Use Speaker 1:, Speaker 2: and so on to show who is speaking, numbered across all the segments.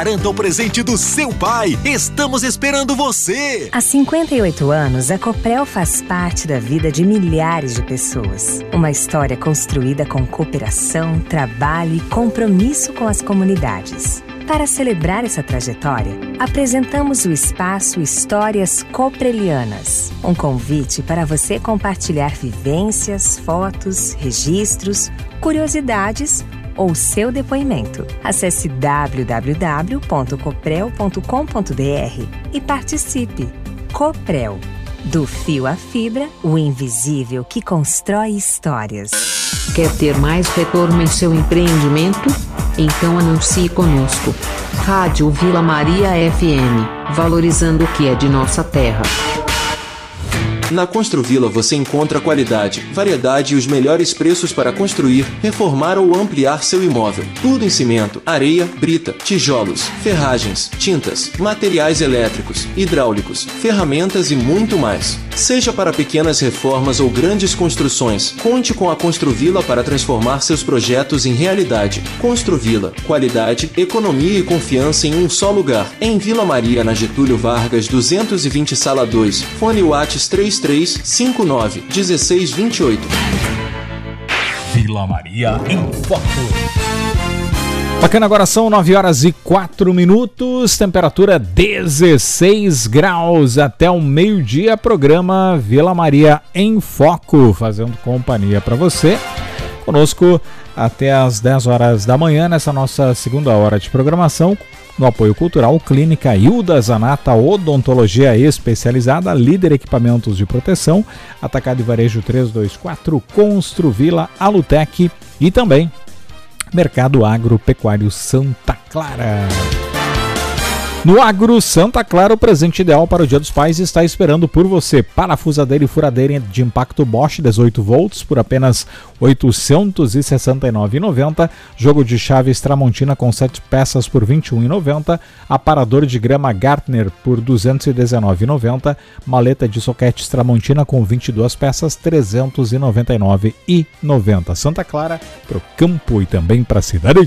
Speaker 1: Garanta o presente do seu pai. Estamos esperando você.
Speaker 2: Há 58 anos, a Coprel faz parte da vida de milhares de pessoas. Uma história construída com cooperação, trabalho e compromisso com as comunidades. Para celebrar essa trajetória, apresentamos o espaço Histórias Coprelianas. Um convite para você compartilhar vivências, fotos, registros, curiosidades ou seu depoimento. Acesse www.coprel.com.br e participe. Coprel. Do fio à fibra, o invisível que constrói histórias.
Speaker 3: Quer ter mais retorno em seu empreendimento? Então anuncie conosco. Rádio Vila Maria FM, valorizando o que é de nossa terra.
Speaker 4: Na Construvila você encontra qualidade, variedade e os melhores preços para construir, reformar ou ampliar seu imóvel. Tudo em cimento, areia, brita, tijolos, ferragens, tintas, materiais elétricos, hidráulicos, ferramentas e muito mais. Seja para pequenas reformas ou grandes construções, conte com a Construvila para transformar seus projetos em realidade. Construvila, qualidade, economia e confiança em um só lugar. Em Vila Maria, na Getúlio Vargas, 220 Sala 2, fone WhatsApp 3359-1628.
Speaker 5: Vila Maria em Foco. Bacana, agora são 9h04, temperatura 16 graus até o meio-dia, programa Vila Maria em Foco, fazendo companhia para você, conosco até as 10 horas da manhã, nessa nossa segunda hora de programação, no apoio cultural, Clínica Hilda Zanata, odontologia especializada, líder equipamentos de proteção, Atacado e Varejo 324, Construvila, Alutec e também Mercado Agropecuário Santa Clara. No Agro Santa Clara, o presente ideal para o Dia dos Pais está esperando por você. Parafusadeira e furadeira de impacto Bosch 18 volts por apenas R$ 869,90. Jogo de chaves Tramontina com 7 peças por R$ 21,90. Aparador de grama Gartner por R$ 219,90. Maleta de soquetes Tramontina com 22 peças, R$ 399,90. Santa Clara, para o campo e também para a cidade.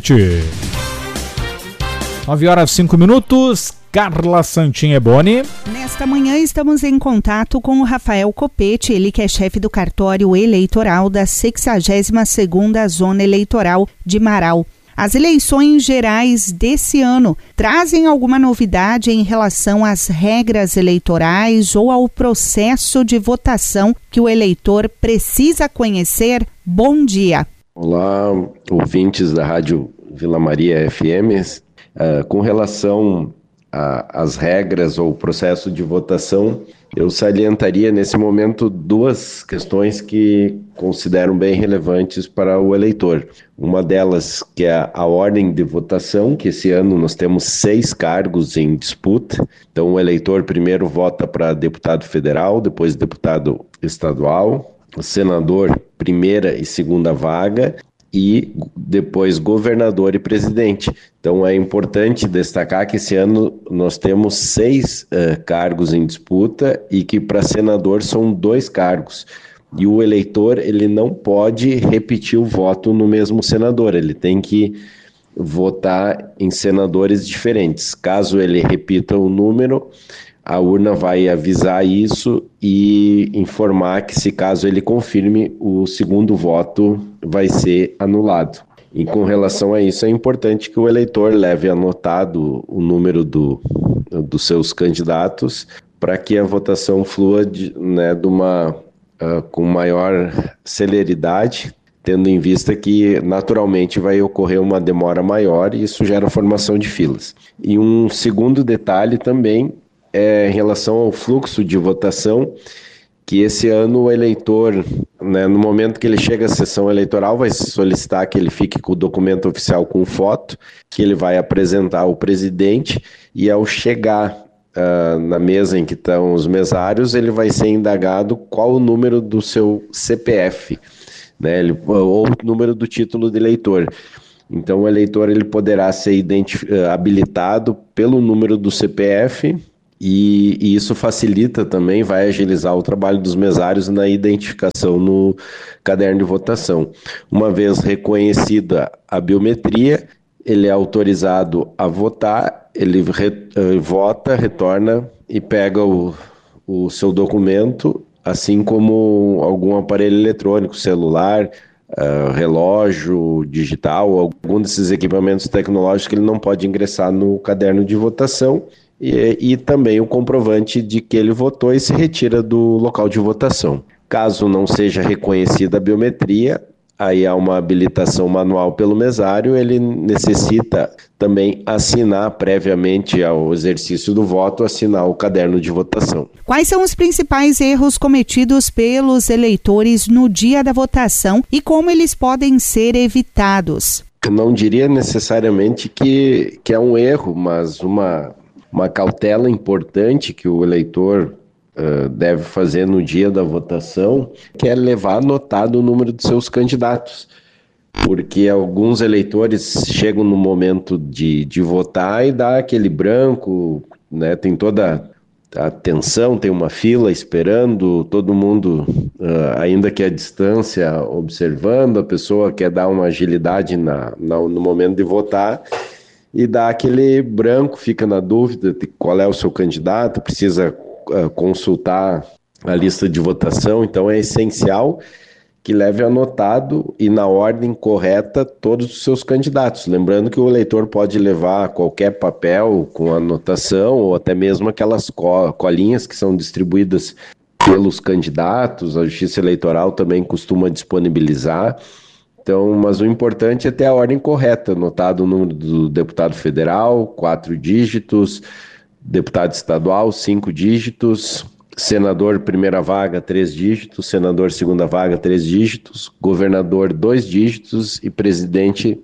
Speaker 5: 9h05, Carla Santin Eboni.
Speaker 6: Nesta manhã estamos em contato com o Rafael Copete, ele que é chefe do cartório eleitoral da 62ª Zona Eleitoral de Marau. As eleições gerais desse ano trazem alguma novidade em relação às regras eleitorais ou ao processo de votação que o eleitor precisa conhecer? Bom dia.
Speaker 7: Olá, ouvintes da Rádio Vila Maria FM. Com relação às regras ou processo de votação, eu salientaria nesse momento duas questões que considero bem relevantes para o eleitor. Uma delas que é a ordem de votação, que esse ano nós temos 6 cargos em disputa. Então o eleitor primeiro vota para deputado federal, depois deputado estadual, o senador primeira e segunda vaga, e depois governador e presidente. Então é importante destacar que esse ano nós temos 6 cargos em disputa e que para senador são 2 cargos. E o eleitor ele não pode repetir o voto no mesmo senador, ele tem que votar em senadores diferentes. Caso ele repita o número, a urna vai avisar isso e informar que, se caso ele confirme, o segundo voto vai ser anulado. E com relação a isso, é importante que o eleitor leve anotado o número dos seus candidatos para que a votação flua com maior celeridade, tendo em vista que naturalmente vai ocorrer uma demora maior e isso gera formação de filas. E um segundo detalhe também em relação ao fluxo de votação, que esse ano o eleitor, no momento que ele chega à sessão eleitoral, vai solicitar que ele fique com o documento oficial com foto, que ele vai apresentar ao presidente, e ao chegar na mesa em que estão os mesários, ele vai ser indagado qual o número do seu CPF, ou o número do título de eleitor. Então o eleitor ele poderá ser habilitado pelo número do CPF, e isso facilita também, vai agilizar o trabalho dos mesários na identificação no caderno de votação. Uma vez reconhecida a biometria, ele é autorizado a votar, ele vota, retorna e pega o seu documento, assim como algum aparelho eletrônico, celular, relógio digital, algum desses equipamentos tecnológicos que ele não pode ingressar no caderno de votação, e também o comprovante de que ele votou e se retira do local de votação. Caso não seja reconhecida a biometria, aí há uma habilitação manual pelo mesário, ele necessita também assinar previamente ao exercício do voto, assinar o caderno de votação.
Speaker 6: Quais são os principais erros cometidos pelos eleitores no dia da votação e como eles podem ser evitados?
Speaker 7: Eu não diria necessariamente que é um erro, mas uma cautela importante que o eleitor deve fazer no dia da votação, que é levar anotado o número de seus candidatos, porque alguns eleitores chegam no momento de votar e dá aquele branco, né? Tem toda a tensão, tem uma fila esperando, todo mundo, ainda que à distância, observando, a pessoa quer dar uma agilidade no momento de votar, e dá aquele branco, fica na dúvida de qual é o seu candidato, precisa consultar a lista de votação, então é essencial que leve anotado e na ordem correta todos os seus candidatos. Lembrando que o eleitor pode levar qualquer papel com anotação ou até mesmo aquelas colinhas que são distribuídas pelos candidatos, a Justiça Eleitoral também costuma disponibilizar. Então, mas o importante é ter a ordem correta, anotado o número do deputado federal, 4 dígitos, deputado estadual, 5 dígitos, senador primeira vaga, 3 dígitos, senador segunda vaga, 3 dígitos, governador, 2 dígitos e presidente,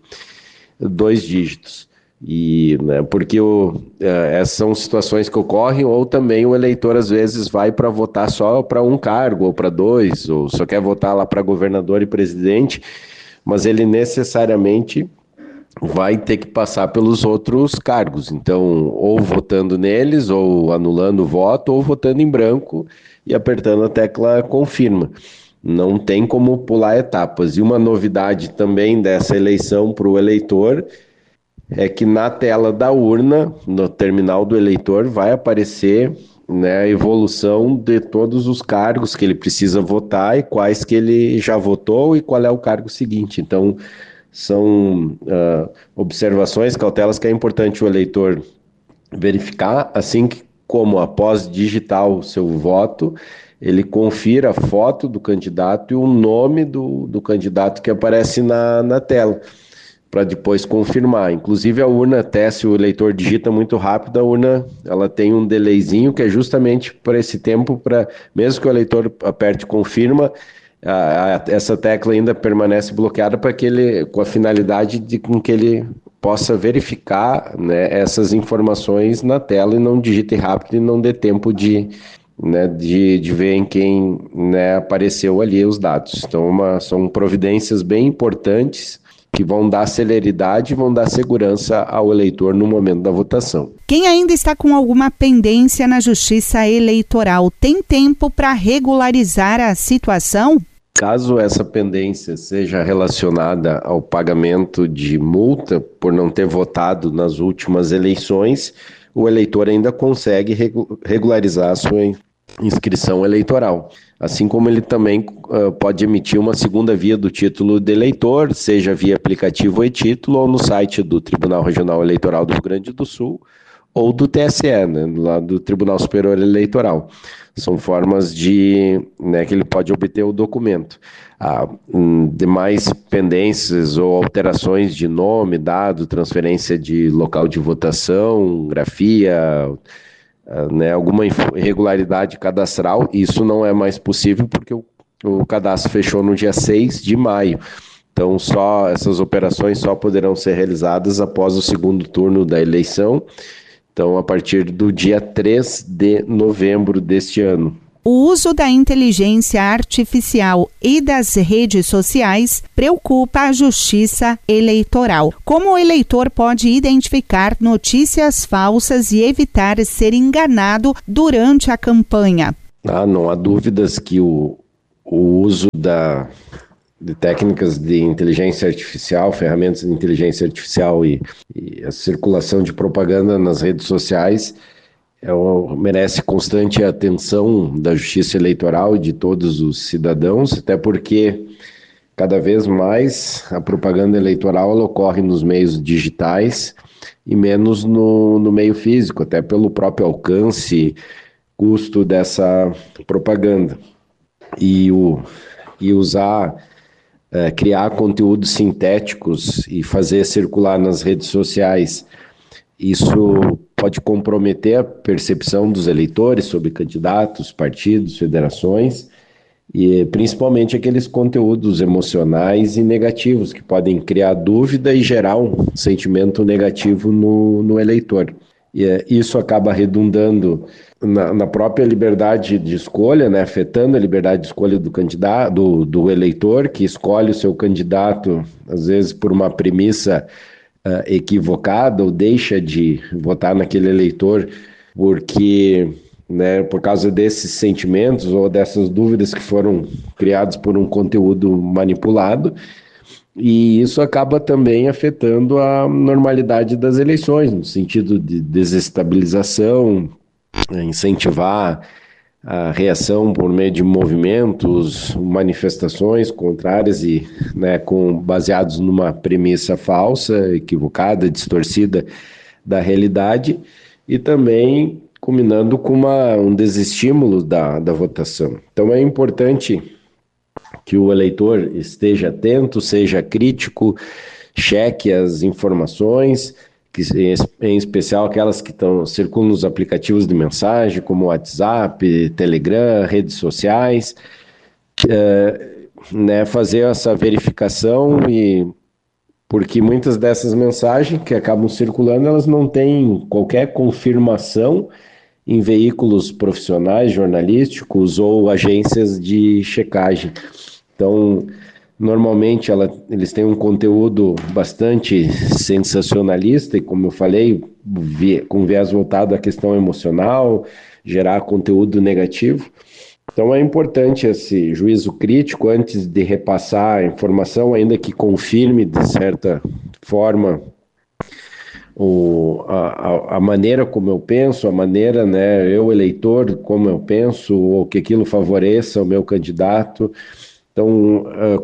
Speaker 7: 2 dígitos. E, né, porque essas são situações que ocorrem, ou também o eleitor às vezes vai para votar só para um cargo, ou para 2, ou só quer votar lá para governador e presidente, mas ele necessariamente vai ter que passar pelos outros cargos, então ou votando neles, ou anulando o voto, ou votando em branco e apertando a tecla confirma. Não tem como pular etapas. E uma novidade também dessa eleição para o eleitor é que na tela da urna, no terminal do eleitor, vai aparecer, né, a evolução de todos os cargos que ele precisa votar e quais que ele já votou e qual é o cargo seguinte. Então, são observações, cautelas que é importante o eleitor verificar, assim como após digitar o seu voto, ele confira a foto do candidato e o nome do candidato que aparece na tela, para depois confirmar. Inclusive a urna, até se o eleitor digita muito rápido, a urna ela tem um delayzinho que é justamente para esse tempo, mesmo que o eleitor aperte confirma, essa tecla ainda permanece bloqueada para que ele, com a finalidade de com que ele possa verificar, né, essas informações na tela e não digite rápido e não dê tempo de ver em quem, né, apareceu ali os dados. Então são providências bem importantes que vão dar celeridade e vão dar segurança ao eleitor no momento da votação.
Speaker 6: Quem ainda está com alguma pendência na Justiça Eleitoral tem tempo para regularizar a situação?
Speaker 7: Caso essa pendência seja relacionada ao pagamento de multa por não ter votado nas últimas eleições, o eleitor ainda consegue regularizar a sua inscrição eleitoral. Assim como ele também pode emitir uma segunda via do título de eleitor, seja via aplicativo e-título ou no site do Tribunal Regional Eleitoral do Rio Grande do Sul ou do TSE, né, lá do Tribunal Superior Eleitoral. São formas que ele pode obter o documento. Demais pendências ou alterações de nome, dado, transferência de local de votação, grafia, alguma irregularidade cadastral, isso não é mais possível porque o cadastro fechou no dia 6 de maio. Então, essas operações só poderão ser realizadas após o segundo turno da eleição, então a partir do dia 3 de novembro deste ano.
Speaker 6: O uso da inteligência artificial e das redes sociais preocupa a Justiça Eleitoral. Como o eleitor pode identificar notícias falsas e evitar ser enganado durante a campanha?
Speaker 7: Não há dúvidas que o uso técnicas de inteligência artificial, ferramentas de inteligência artificial e a circulação de propaganda nas redes sociais merece constante atenção da Justiça Eleitoral e de todos os cidadãos, até porque cada vez mais a propaganda eleitoral ela ocorre nos meios digitais e menos no meio físico, até pelo próprio alcance, custo dessa propaganda. E criar conteúdos sintéticos e fazer circular nas redes sociais, isso pode comprometer a percepção dos eleitores sobre candidatos, partidos, federações, e principalmente aqueles conteúdos emocionais e negativos que podem criar dúvida e gerar um sentimento negativo no eleitor. E isso acaba redundando na própria liberdade de escolha, né, afetando a liberdade de escolha do candidato, do eleitor, que escolhe o seu candidato, às vezes por uma premissa equivocada, ou deixa de votar naquele eleitor porque, né, por causa desses sentimentos ou dessas dúvidas que foram criadas por um conteúdo manipulado. E isso acaba também afetando a normalidade das eleições, no sentido de desestabilização, incentivar a reação por meio de movimentos, manifestações contrárias e, né, baseados numa premissa falsa, equivocada, distorcida da realidade, e também culminando com um desestímulo da votação. Então é importante que o eleitor esteja atento, seja crítico, cheque as informações, em especial aquelas que circulam nos aplicativos de mensagem, como WhatsApp, Telegram, redes sociais, né, fazer essa verificação, porque muitas dessas mensagens que acabam circulando, elas não têm qualquer confirmação em veículos profissionais, jornalísticos ou agências de checagem. Então, normalmente eles têm um conteúdo bastante sensacionalista e, como eu falei, com viés voltado à questão emocional, gerar conteúdo negativo. Então é importante esse juízo crítico antes de repassar a informação, ainda que confirme, de certa forma, a maneira como eu penso, a maneira, né, eu eleitor, como eu penso, ou que aquilo favoreça o meu candidato. Então,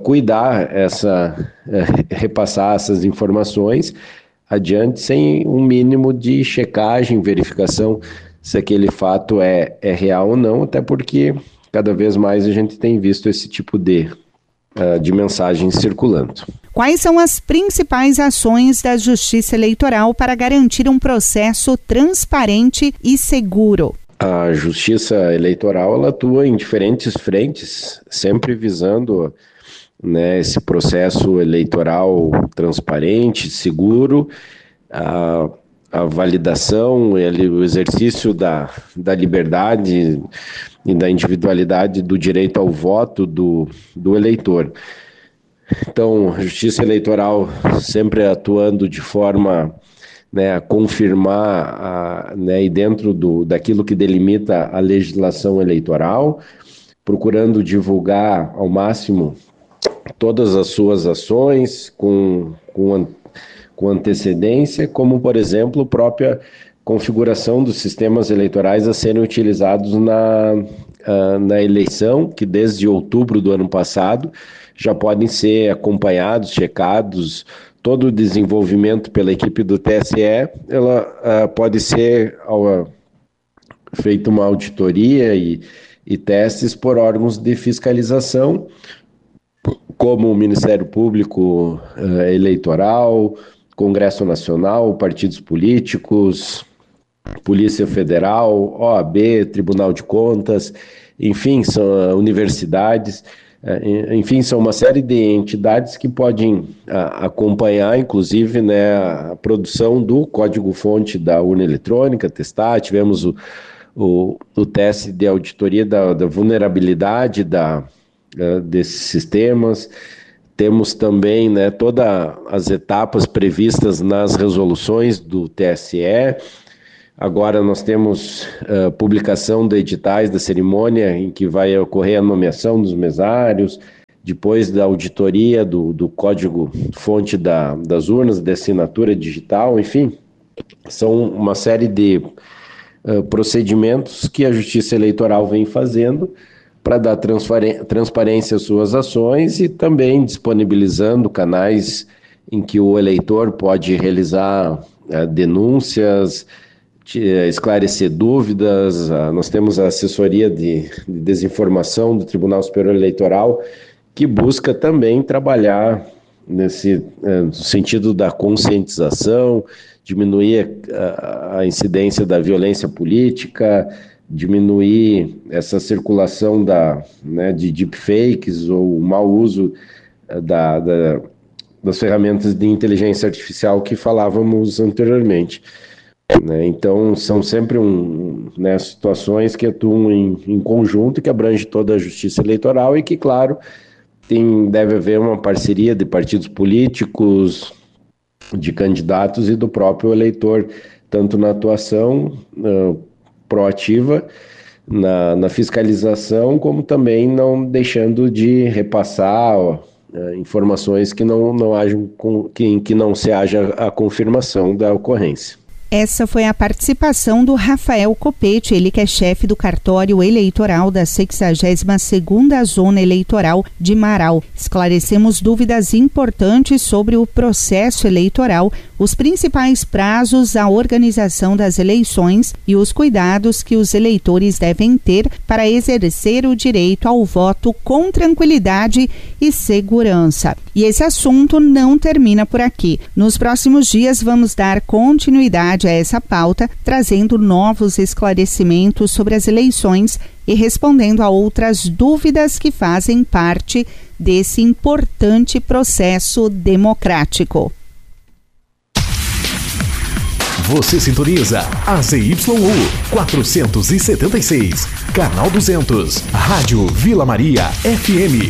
Speaker 7: repassar essas informações adiante sem um mínimo de checagem, verificação se aquele fato é real ou não, até porque cada vez mais a gente tem visto esse tipo de mensagem circulando.
Speaker 6: Quais são as principais ações da Justiça Eleitoral para garantir um processo transparente e seguro?
Speaker 7: A Justiça Eleitoral ela atua em diferentes frentes, sempre visando, né, esse processo eleitoral transparente, seguro, a validação, o exercício da liberdade e da individualidade do direito ao voto do eleitor. Então, a Justiça Eleitoral sempre atuando de forma, né, a confirmar, né, e dentro daquilo que delimita a legislação eleitoral, procurando divulgar ao máximo todas as suas ações com antecedência, como, por exemplo, a própria configuração dos sistemas eleitorais a serem utilizados na eleição, que desde outubro do ano passado já podem ser acompanhados, checados. Todo o desenvolvimento pela equipe do TSE, ela pode ser feita uma auditoria e testes por órgãos de fiscalização, como o Ministério Público Eleitoral, Congresso Nacional, partidos políticos, Polícia Federal, OAB, Tribunal de Contas, enfim, são universidades. Enfim, são uma série de entidades que podem acompanhar, inclusive, né, a produção do código-fonte da urna eletrônica, testar. Tivemos o teste de auditoria da vulnerabilidade desses sistemas. Temos também, né, todas as etapas previstas nas resoluções do TSE. Agora nós temos publicação de editais da cerimônia em que vai ocorrer a nomeação dos mesários, depois da auditoria do código-fonte das urnas, de assinatura digital, enfim, são uma série de procedimentos que a Justiça Eleitoral vem fazendo para dar transparência às suas ações e também disponibilizando canais em que o eleitor pode realizar denúncias, esclarecer dúvidas. Nós temos a assessoria de desinformação do Tribunal Superior Eleitoral, que busca também trabalhar nesse sentido da conscientização, diminuir a incidência da violência política, diminuir essa circulação de deepfakes ou o mau uso das ferramentas de inteligência artificial que falávamos anteriormente. Então, são sempre situações que atuam em conjunto, que abrange toda a Justiça Eleitoral e que, claro, deve haver uma parceria de partidos políticos, de candidatos e do próprio eleitor, tanto na atuação proativa, na fiscalização, como também não deixando de repassar informações que não se haja a confirmação da ocorrência.
Speaker 6: Essa foi a participação do Rafael Copete, ele que é chefe do cartório eleitoral da 62ª Zona Eleitoral de Marau. Esclarecemos dúvidas importantes sobre o processo eleitoral, os principais prazos, a organização das eleições e os cuidados que os eleitores devem ter para exercer o direito ao voto com tranquilidade e segurança. E esse assunto não termina por aqui. Nos próximos dias vamos dar continuidade a essa pauta, trazendo novos esclarecimentos sobre as eleições e respondendo a outras dúvidas que fazem parte desse importante processo democrático.
Speaker 1: Você sintoniza a ZYU 476, canal 200, Rádio Vila Maria FM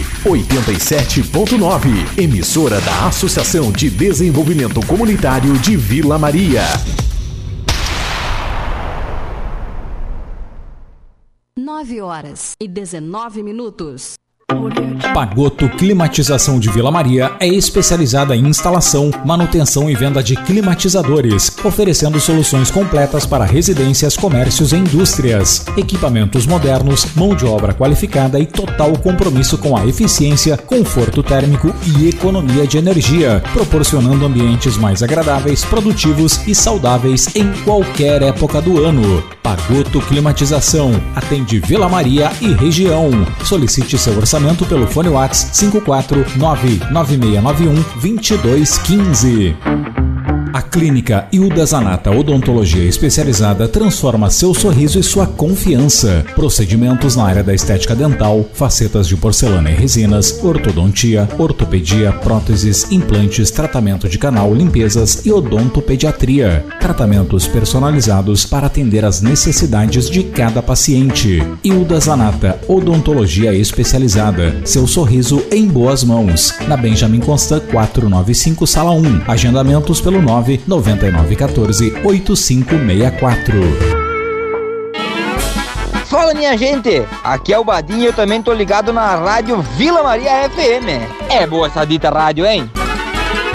Speaker 1: 87.9, emissora da Associação de Desenvolvimento Comunitário de Vila Maria.
Speaker 8: 9h19.
Speaker 5: Pagotto Climatização de Vila Maria é especializada em instalação, manutenção e venda de climatizadores, oferecendo soluções completas para residências, comércios e indústrias. Equipamentos modernos, mão de obra qualificada e total compromisso com a eficiência, conforto térmico e economia de energia, proporcionando ambientes mais agradáveis, produtivos e saudáveis em qualquer época do ano. Pagotto Climatização atende Vila Maria e região. Solicite seu orçamento pelo fone WhatsApp 549-9691-2215. A Clínica Hilda Zanata Odontologia Especializada transforma seu sorriso e sua confiança. Procedimentos na área da estética dental, facetas de porcelana e resinas, ortodontia, ortopedia, próteses, implantes, tratamento de canal, limpezas e odontopediatria. Tratamentos personalizados para atender às necessidades de cada paciente. Hilda Zanata Odontologia Especializada. Seu sorriso em boas mãos. Na Benjamin Constant 495, Sala 1. Agendamentos pelo 99914-8564.
Speaker 9: Fala, minha gente, aqui é o Badinho, eu também tô ligado na Rádio Vila Maria FM. É boa essa dita rádio, hein?